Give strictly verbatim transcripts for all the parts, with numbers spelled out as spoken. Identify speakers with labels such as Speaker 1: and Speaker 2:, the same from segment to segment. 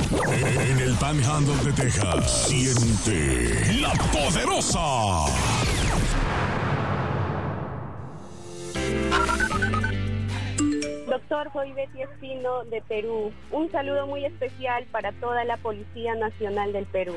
Speaker 1: En el Panhandle de Texas, siente la poderosa.
Speaker 2: Doctor, soy Betty Espino de Perú. Un saludo muy especial para toda la Policía Nacional del Perú.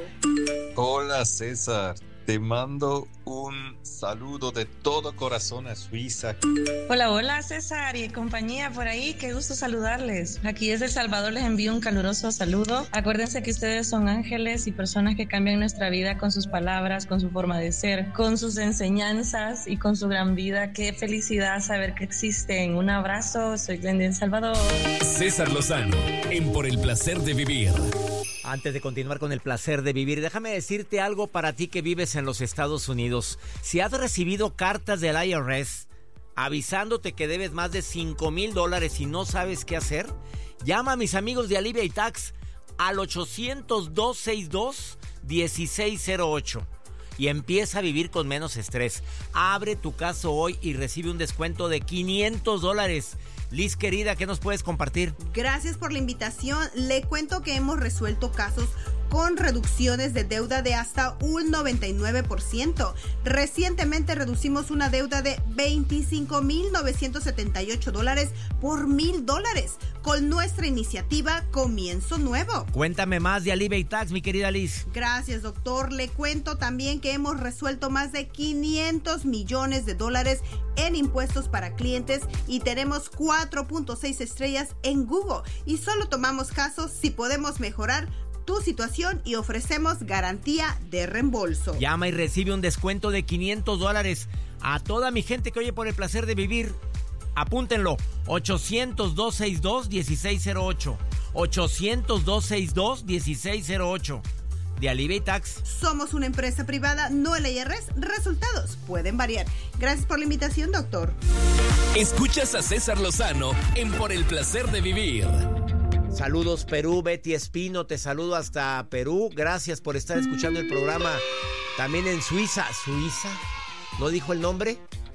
Speaker 3: Hola César, te mando un saludo de todo corazón a Suiza.
Speaker 4: Hola, hola César y compañía por ahí, qué gusto saludarles. Aquí desde El Salvador les envío un caluroso saludo. Acuérdense que ustedes son ángeles y personas que cambian nuestra vida con sus palabras, con su forma de ser, con sus enseñanzas y con su gran vida. Qué felicidad saber que existen. Un abrazo, soy Glendy El Salvador.
Speaker 1: César Lozano, en Por el Placer de Vivir.
Speaker 5: Antes de continuar con el placer de vivir, déjame decirte algo para ti que vives en los Estados Unidos. Si has recibido cartas del I R S avisándote que debes más de cinco mil dólares y no sabes qué hacer, llama a mis amigos de Alivia y Tax al ochocientos, dos sesenta y dos, dieciséis cero ocho y empieza a vivir con menos estrés. Abre tu caso hoy y recibe un descuento de quinientos dólares. Liz, querida, ¿qué nos puedes compartir?
Speaker 6: Gracias por la invitación. Le cuento que hemos resuelto casos con reducciones de deuda de hasta un noventa y nueve por ciento. Recientemente reducimos una deuda de veinticinco mil novecientos setenta y ocho dólares por mil dólares con nuestra iniciativa Comienzo Nuevo.
Speaker 5: Cuéntame más de Alivia y Tax, mi querida Liz.
Speaker 6: Gracias, doctor. Le cuento también que hemos resuelto más de quinientos millones de dólares en impuestos para clientes y tenemos cuatro punto seis estrellas en Google. Y solo tomamos casos si podemos mejorar tu situación y ofrecemos garantía de reembolso.
Speaker 5: Llama y recibe un descuento de quinientos dólares. A toda mi gente que oye Por el Placer de Vivir, apúntenlo. ochocientos, dos sesenta y dos, dieciséis cero ocho. ochocientos, dos sesenta y dos, dieciséis cero ocho. De Alivia y Tax.
Speaker 6: Somos una empresa privada, no el I R S. Resultados pueden variar. Gracias por la invitación, doctor.
Speaker 1: Escuchas a César Lozano en Por el Placer de Vivir.
Speaker 5: Saludos Perú, Betty Espino, te saludo hasta Perú. Gracias por estar escuchando el programa. También en Suiza. ¿Suiza? ¿No dijo el nombre?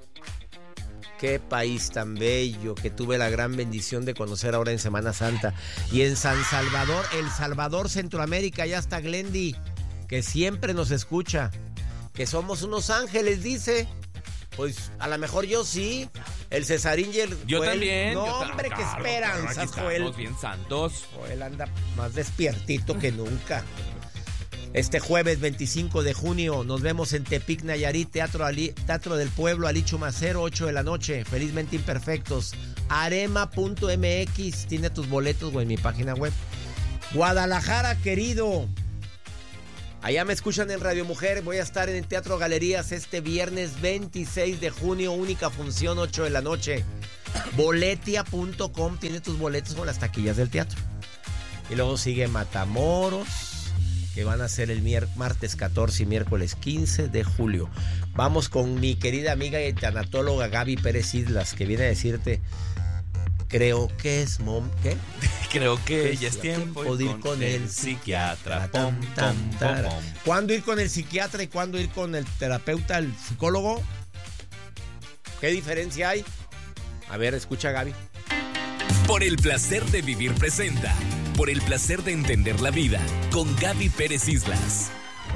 Speaker 5: Qué país tan bello que tuve la gran bendición de conocer ahora en Semana Santa. Y en San Salvador, El Salvador, Centroamérica, ya está Glendy, que siempre nos escucha. Que somos unos ángeles, dice. Pues a lo mejor yo sí. El Cesarín y el
Speaker 7: Yo
Speaker 5: Joel.
Speaker 7: también.
Speaker 5: No,
Speaker 7: yo
Speaker 5: hombre,
Speaker 7: ta-
Speaker 5: qué
Speaker 7: claro,
Speaker 5: esperanzas,
Speaker 7: claro, aquí
Speaker 5: Joel.
Speaker 7: estamos bien santos.
Speaker 5: Joel anda más despiertito que nunca. Este jueves veinticinco de junio nos vemos en Tepic, Nayarit, Teatro, Ali, Teatro del Pueblo, Alicho Macero, ocho de la noche. Felizmente imperfectos. Arema punto M X. Tiene tus boletos, güey, en mi página web. Guadalajara, querido. Allá me escuchan en Radio Mujer. Voy a estar en el Teatro Galerías este viernes veintiséis de junio. Única función, ocho de la noche. Boletia punto com tiene tus boletos con las taquillas del teatro. Y luego sigue Matamoros, que van a ser el mier- martes catorce y miércoles quince de julio. Vamos con mi querida amiga y tanatóloga Gaby Pérez Islas, que viene a decirte, creo que es mom... ¿Qué?
Speaker 7: Creo que
Speaker 5: Es
Speaker 7: ya es tiempo
Speaker 5: de ir con el
Speaker 7: psiquiatra.
Speaker 5: Tam,
Speaker 7: Pom,
Speaker 5: tam,
Speaker 7: pom, pom,
Speaker 5: tara.
Speaker 7: pom.
Speaker 5: ¿Cuándo ir con el psiquiatra y cuándo ir con el terapeuta, el psicólogo? ¿Qué diferencia hay? A ver, escucha, Gaby.
Speaker 1: Por el Placer de Vivir presenta Por el Placer de Entender la Vida con Gaby Pérez Islas.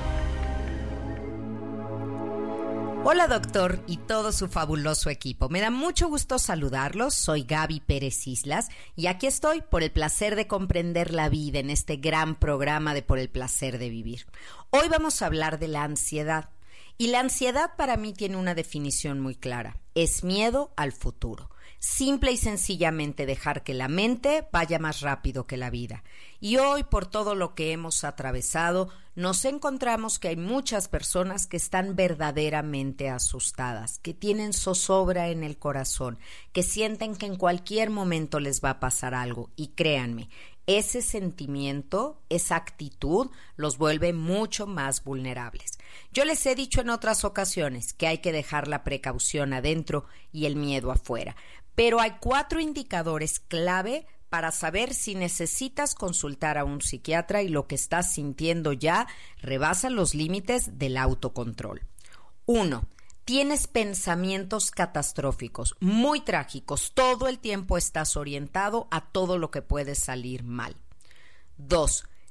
Speaker 8: Hola doctor y todo su fabuloso equipo. Me da mucho gusto saludarlos. Soy Gaby Pérez Islas y aquí estoy por el placer de comprender la vida en este gran programa de Por el Placer de Vivir. Hoy vamos a hablar de la ansiedad. Y la ansiedad para mí tiene una definición muy clara. Es miedo al futuro. Simple y sencillamente dejar que la mente vaya más rápido que la vida. Y hoy, por todo lo que hemos atravesado, nos encontramos que hay muchas personas que están verdaderamente asustadas, que tienen zozobra en el corazón, que sienten que en cualquier momento les va a pasar algo. Y créanme, ese sentimiento, esa actitud, los vuelve mucho más vulnerables. Yo les he dicho en otras ocasiones que hay que dejar la precaución adentro y el miedo afuera. Pero hay cuatro indicadores clave para saber si necesitas consultar a un psiquiatra y lo que estás sintiendo ya rebasa los límites del autocontrol. Uno, tienes pensamientos catastróficos, muy trágicos. Todo el tiempo estás orientado a todo lo que puede salir mal. Dos,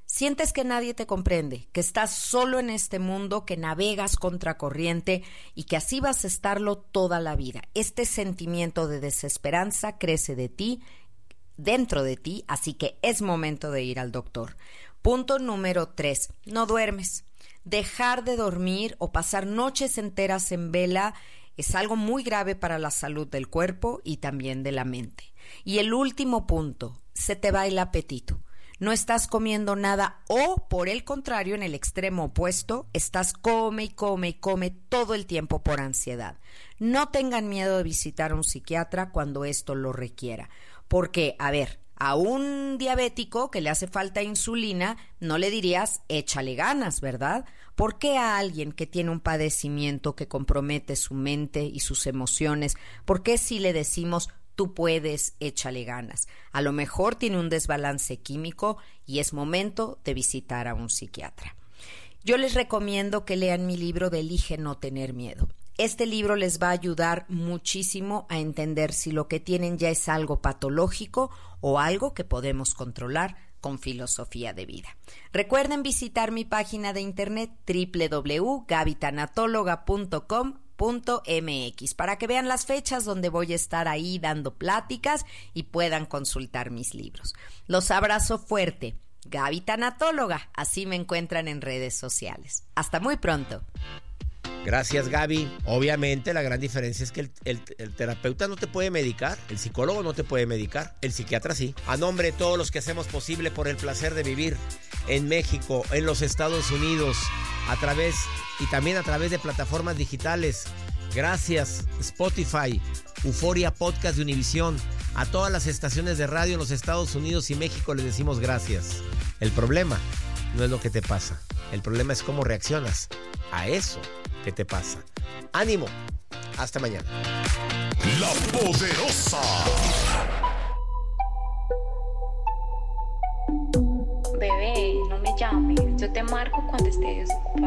Speaker 8: Sientes que nadie te comprende, que estás solo en este mundo, que navegas contracorriente y que así vas a estarlo toda la vida. Este sentimiento de desesperanza crece de ti, dentro de ti, así que es momento de ir al doctor. Punto número tres, no duermes. Dejar de dormir o pasar noches enteras en vela es algo muy grave para la salud del cuerpo y también de la mente. Y el último punto, se te va el apetito. No estás comiendo nada o, por el contrario, en el extremo opuesto, estás come y come y come todo el tiempo por ansiedad. No tengan miedo de visitar a un psiquiatra cuando esto lo requiera. Porque, a ver, a un diabético que le hace falta insulina, no le dirías échale ganas, ¿verdad? ¿Por qué a alguien que tiene un padecimiento que compromete su mente y sus emociones, por qué si le decimos tú puedes, échale ganas? A lo mejor tiene un desbalance químico y es momento de visitar a un psiquiatra. Yo les recomiendo que lean mi libro de Elige no tener miedo. Este libro les va a ayudar muchísimo a entender si lo que tienen ya es algo patológico o algo que podemos controlar con filosofía de vida. Recuerden visitar mi página de internet doble u doble u doble u punto gaby tanatóloga punto com punto m x para que vean las fechas donde voy a estar ahí dando pláticas y puedan consultar mis libros. Los abrazo fuerte. Gaby Tanatóloga, así me encuentran en redes sociales. Hasta muy pronto.
Speaker 5: Gracias, Gaby. Obviamente la gran diferencia es que el, el, el terapeuta no te puede medicar, el psicólogo no te puede medicar, el psiquiatra sí. A nombre de todos los que hacemos posible por el placer de vivir en México, en los Estados Unidos, a través y también a través de plataformas digitales. Gracias, Spotify, Euforia Podcast de Univisión. A todas las estaciones de radio en los Estados Unidos y México les decimos gracias. El problema no es lo que te pasa, el problema es cómo reaccionas a eso que te pasa. ¡Ánimo! Hasta mañana.
Speaker 9: La Poderosa.
Speaker 10: Bebé, no me llames. Yo te marco cuando estés ocupado.